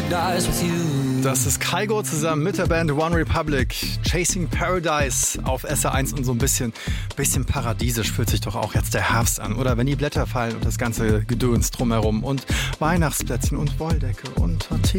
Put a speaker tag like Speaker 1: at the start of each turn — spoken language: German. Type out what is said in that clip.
Speaker 1: paradise with you.
Speaker 2: Das ist Kygo zusammen mit der Band One Republic. Chasing Paradise auf SR1 und so ein bisschen paradiesisch fühlt sich doch auch jetzt der Herbst an. Oder wenn die Blätter fallen und das ganze Gedöns drumherum und Weihnachtsplätzchen und Wolldecke und Tee.